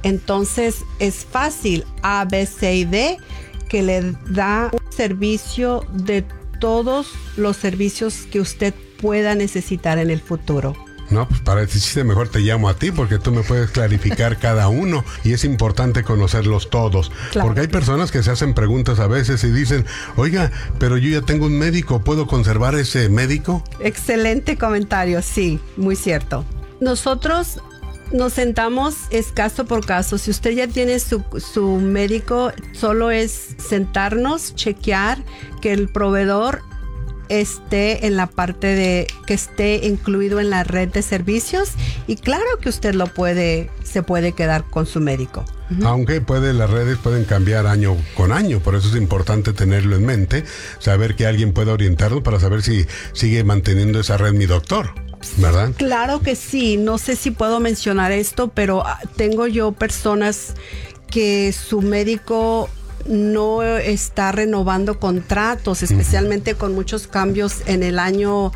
Entonces es fácil, A, B, C y D, que le da un servicio de todos los servicios que usted pueda necesitar en el futuro. No, pues para decirte mejor te llamo a ti porque tú me puedes clarificar cada uno y es importante conocerlos todos. Claro. Porque hay personas que se hacen preguntas a veces y dicen, oiga, pero yo ya tengo un médico, ¿puedo conservar ese médico? Excelente comentario, sí, muy cierto. Nosotros nos sentamos es caso por caso. Si usted ya tiene su médico, solo es sentarnos, chequear que el proveedor esté en la parte de que esté incluido en la red de servicios y claro que usted se puede quedar con su médico. Aunque las redes pueden cambiar año con año, por eso es importante tenerlo en mente, saber que alguien pueda orientarnos para saber si sigue manteniendo esa red mi doctor, ¿verdad? Claro que sí, no sé si puedo mencionar esto, pero tengo yo personas que su médico no está renovando contratos, especialmente con muchos cambios en el año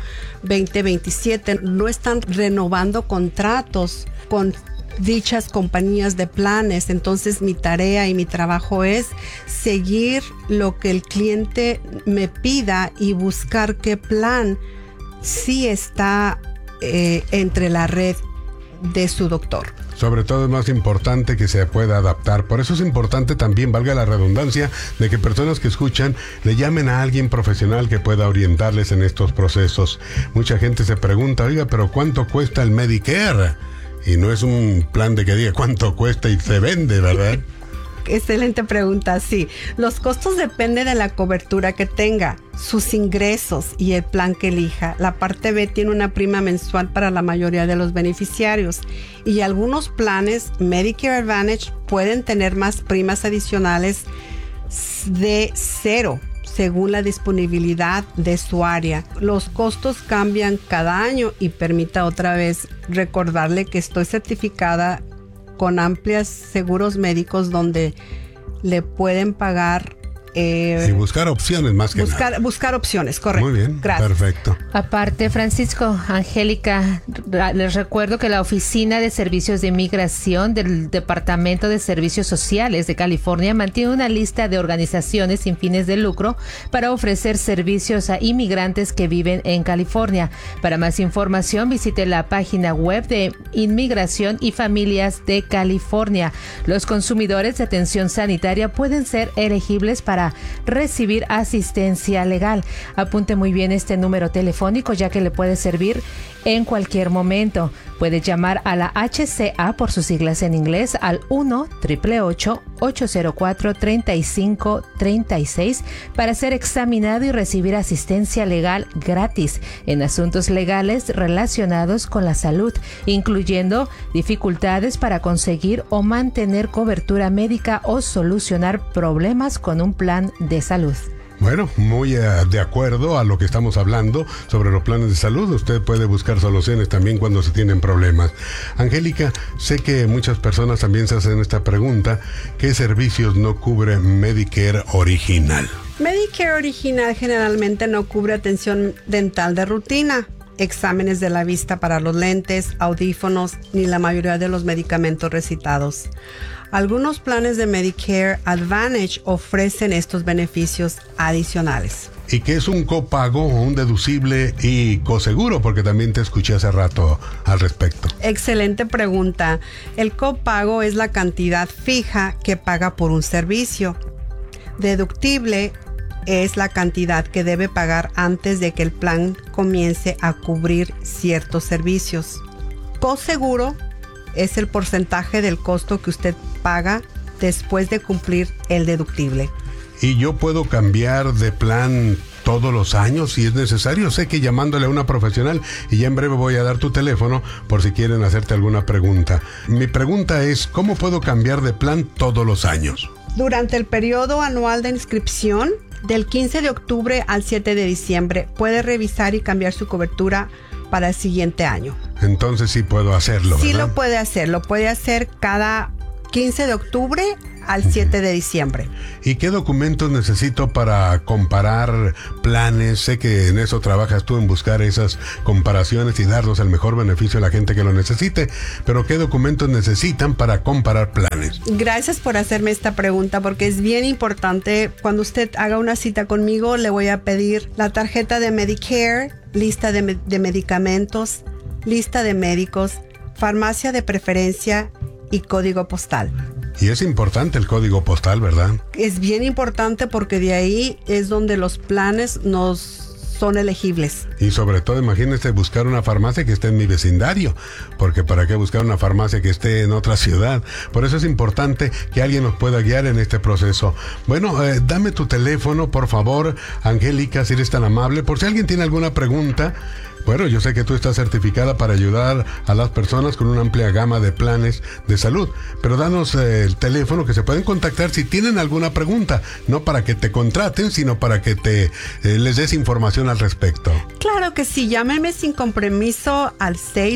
2027. No están renovando contratos con dichas compañías de planes. Entonces mi tarea y mi trabajo es seguir lo que el cliente me pida y buscar qué plan sí está entre la red de su doctor. Sobre todo es más importante que se pueda adaptar. Por eso es importante también, valga la redundancia, de que personas que escuchan le llamen a alguien profesional que pueda orientarles en estos procesos. Mucha gente se pregunta, oiga, pero ¿cuánto cuesta el Medicare? Y no es un plan de que diga cuánto cuesta y se vende, ¿verdad? Excelente pregunta, sí. Los costos dependen de la cobertura que tenga, sus ingresos y el plan que elija. La parte B tiene una prima mensual para la mayoría de los beneficiarios y algunos planes Medicare Advantage pueden tener más primas adicionales de 0 según la disponibilidad de su área. Los costos cambian cada año y permita otra vez recordarle que estoy certificada con amplios seguros médicos donde le pueden pagar. Y buscar opciones más que nada. Buscar opciones, correcto. Muy bien, gracias. Perfecto. Aparte, Francisco, Angélica, les recuerdo que la Oficina de Servicios de Inmigración del Departamento de Servicios Sociales de California mantiene una lista de organizaciones sin fines de lucro para ofrecer servicios a inmigrantes que viven en California. Para más información, visite la página web de Inmigración y Familias de California. Los consumidores de atención sanitaria pueden ser elegibles para recibir asistencia legal. Apunte muy bien este número telefónico ya que le puede servir en cualquier momento. Puede llamar a la HCA por sus siglas en inglés al 1-888-804-3536 para ser examinado y recibir asistencia legal gratis en asuntos legales relacionados con la salud, incluyendo dificultades para conseguir o mantener cobertura médica o solucionar problemas con un plan de salud. Bueno, muy de acuerdo a lo que estamos hablando sobre los planes de salud. Usted puede buscar soluciones también cuando se tienen problemas. Angélica, sé que muchas personas también se hacen esta pregunta. ¿Qué servicios no cubre Medicare original? Medicare original generalmente no cubre atención dental de rutina, exámenes de la vista para los lentes, audífonos, ni la mayoría de los medicamentos recetados. Algunos planes de Medicare Advantage ofrecen estos beneficios adicionales. ¿Y qué es un copago, un deducible y coseguro? Porque también te escuché hace rato al respecto. Excelente pregunta. El copago es la cantidad fija que paga por un servicio. Deductible es la cantidad que debe pagar antes de que el plan comience a cubrir ciertos servicios. Coseguro es el porcentaje del costo que usted paga después de cumplir el deductible. ¿Y yo puedo cambiar de plan todos los años si es necesario? Sé que llamándole a una profesional, y ya en breve voy a dar tu teléfono por si quieren hacerte alguna pregunta. Mi pregunta es, ¿cómo puedo cambiar de plan todos los años? Durante el periodo anual de inscripción, del 15 de octubre al 7 de diciembre, puede revisar y cambiar su cobertura para el siguiente año. Entonces sí puedo hacerlo, ¿verdad? Sí lo puede hacer cada 15 de octubre al 7 de diciembre. ¿Y qué documentos necesito para comparar planes? Sé que en eso trabajas tú, en buscar esas comparaciones y darlos el mejor beneficio a la gente que lo necesite, pero ¿qué documentos necesitan para comparar planes? Gracias por hacerme esta pregunta, porque es bien importante. Cuando usted haga una cita conmigo, le voy a pedir la tarjeta de Medicare, lista de medicamentos, lista de médicos, farmacia de preferencia y código postal. Y es importante el código postal, ¿verdad? Es bien importante porque de ahí es donde los planes nos son elegibles. Y sobre todo, imagínese buscar una farmacia que esté en mi vecindario, porque ¿para qué buscar una farmacia que esté en otra ciudad? Por eso es importante que alguien nos pueda guiar en este proceso. Bueno, dame tu teléfono, por favor, Angélica, si eres tan amable, por si alguien tiene alguna pregunta. Bueno, yo sé que tú estás certificada para ayudar a las personas con una amplia gama de planes de salud, pero danos el teléfono que se pueden contactar si tienen alguna pregunta, no para que te contraten, sino para que les des información al respecto. Claro que sí, llámeme sin compromiso al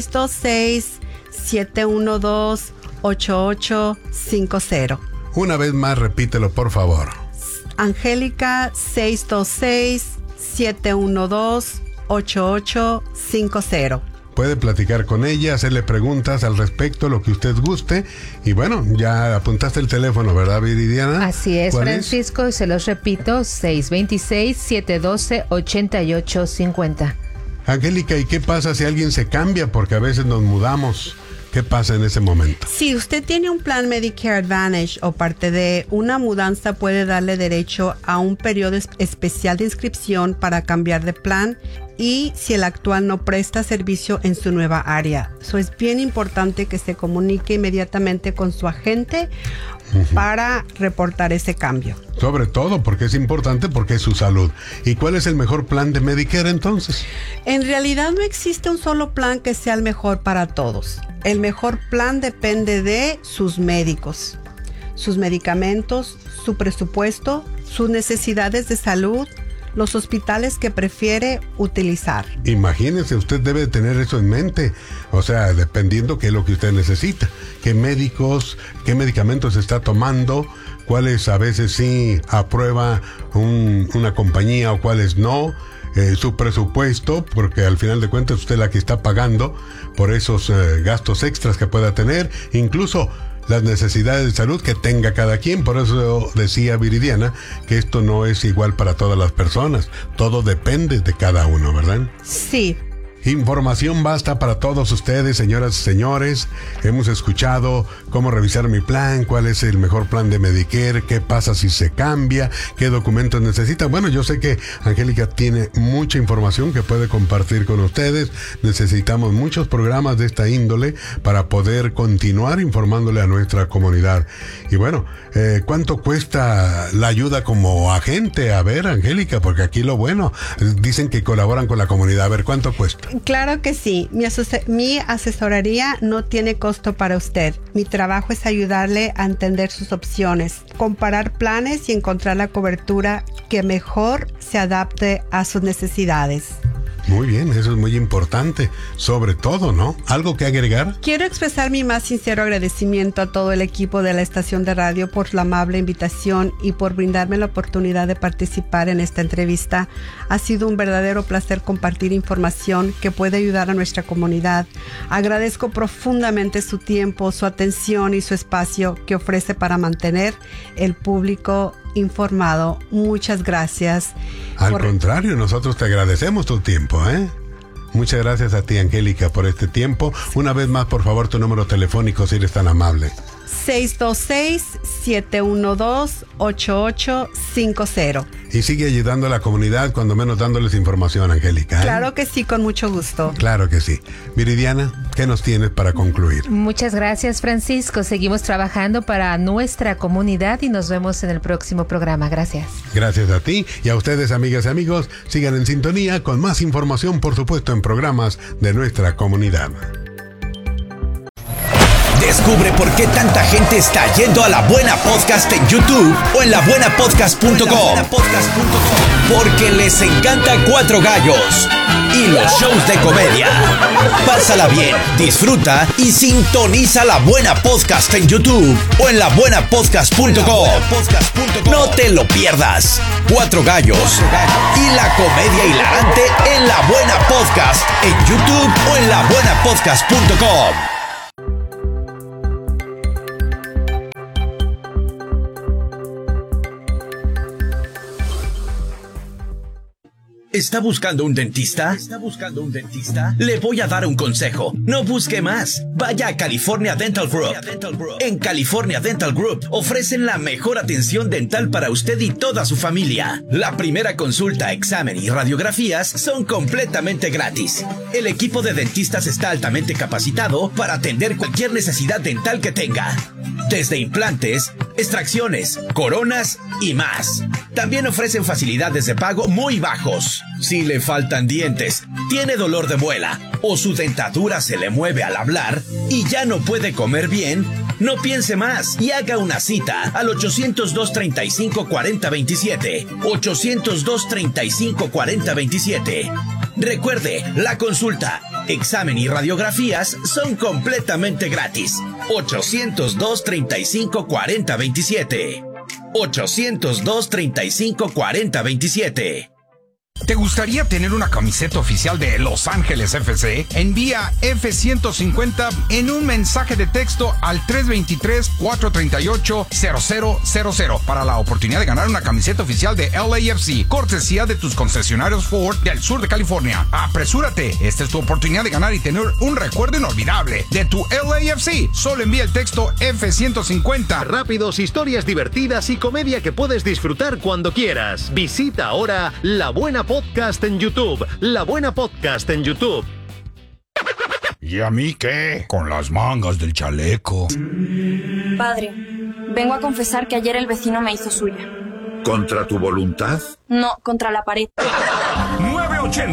626-712-8850. Una vez más, repítelo, por favor. Angélica, 626-712-8850. Puede platicar con ella, hacerle preguntas al respecto, lo que usted guste. Y bueno, ya apuntaste el teléfono, ¿verdad, Viridiana? Así es, Francisco, y se los repito, 626-712-8850. Angélica, ¿y qué pasa si alguien se cambia? Porque a veces nos mudamos. ¿Qué pasa en ese momento? Si usted tiene un plan Medicare Advantage o parte de una mudanza, puede darle derecho a un periodo especial de inscripción para cambiar de plan y si el actual no presta servicio en su nueva área. Eso es bien importante que se comunique inmediatamente con su agente para reportar ese cambio. Sobre todo porque es importante, porque es su salud. ¿Y cuál es el mejor plan de Medicare entonces? En realidad no existe un solo plan que sea el mejor para todos. El mejor plan depende de sus médicos, sus medicamentos, su presupuesto, sus necesidades de salud, los hospitales que prefiere utilizar. Imagínese, usted debe tener eso en mente. O sea, dependiendo qué es lo que usted necesita, qué médicos, qué medicamentos está tomando, cuáles a veces sí aprueba una compañía o cuáles no. Su presupuesto, porque al final de cuentas usted es la que está pagando por esos gastos extras que pueda tener, incluso las necesidades de salud que tenga cada quien. Por eso decía Viridiana que esto no es igual para todas las personas, todo depende de cada uno, ¿verdad? Sí. Información basta para todos ustedes, señoras y señores. Hemos escuchado cómo revisar mi plan, cuál es el mejor plan de Medicare, qué pasa si se cambia, qué documentos necesita. Bueno, yo sé que Angélica tiene mucha información que puede compartir con ustedes. Necesitamos muchos programas de esta índole para poder continuar informándole a nuestra comunidad. Y bueno, ¿cuánto cuesta la ayuda como agente? A ver, Angélica, porque aquí lo bueno, dicen que colaboran con la comunidad. A ver, ¿cuánto cuesta? Claro que sí. Mi asesoría no tiene costo para usted. Mi trabajo es ayudarle a entender sus opciones, comparar planes y encontrar la cobertura que mejor se adapte a sus necesidades. Muy bien, eso es muy importante, sobre todo, ¿no? ¿Algo que agregar? Quiero expresar mi más sincero agradecimiento a todo el equipo de la estación de radio por la amable invitación y por brindarme la oportunidad de participar en esta entrevista. Ha sido un verdadero placer compartir información que puede ayudar a nuestra comunidad. Agradezco profundamente su tiempo, su atención y su espacio que ofrece para mantener el público informado. Muchas gracias. Al contrario, nosotros te agradecemos tu tiempo, ¿eh? Muchas gracias a ti, Angélica, por este tiempo. Una vez más, por favor, tu número telefónico, si eres tan amable. 626-712-8850. Y sigue ayudando a la comunidad, cuando menos dándoles información, Angélica, ¿eh? Claro que sí, con mucho gusto. Claro que sí. Viridiana, ¿qué nos tienes para concluir? Muchas gracias, Francisco. Seguimos trabajando para nuestra comunidad y nos vemos en el próximo programa. Gracias. Gracias a ti y a ustedes, amigas y amigos. Sigan en sintonía con más información, por supuesto, en programas de nuestra comunidad. Descubre por qué tanta gente está yendo a La Buena Podcast en YouTube o en labuenapodcast.com. Porque les encanta Cuatro Gallos y los shows de comedia. Pásala bien, disfruta y sintoniza La Buena Podcast en YouTube o en labuenapodcast.com. No te lo pierdas. Cuatro Gallos y la comedia hilarante en La Buena Podcast en YouTube o en labuenapodcast.com. ¿Está buscando un dentista? Le voy a dar un consejo. No busque más. Vaya a California Dental Group. En California Dental Group ofrecen la mejor atención dental para usted y toda su familia. La primera consulta, examen y radiografías son completamente gratis. El equipo de dentistas está altamente capacitado para atender cualquier necesidad dental que tenga. Desde implantes, extracciones, coronas y más. También ofrecen facilidades de pago muy bajos. Si le faltan dientes, tiene dolor de muela o su dentadura se le mueve al hablar y ya no puede comer bien, no piense más y haga una cita al 800-235-4027. 800-235-4027. Recuerde, la consulta, examen y radiografías son completamente gratis. 800-235-4027. 800-235-4027. ¿Te gustaría tener una camiseta oficial de Los Ángeles FC? Envía F-150 en un mensaje de texto al 323-438-0000 para la oportunidad de ganar una camiseta oficial de LAFC, cortesía de tus concesionarios Ford del sur de California. ¡Apresúrate! Esta es tu oportunidad de ganar y tener un recuerdo inolvidable de tu LAFC. Solo envía el texto F-150. Rápidos, historias divertidas y comedia que puedes disfrutar cuando quieras. Visita ahora La Buena Podcast en YouTube. La Buena Podcast en YouTube. ¿Y a mí qué? Con las mangas del chaleco. Padre, vengo a confesar que ayer el vecino me hizo suya. ¿Contra tu voluntad? No, contra la pared. 980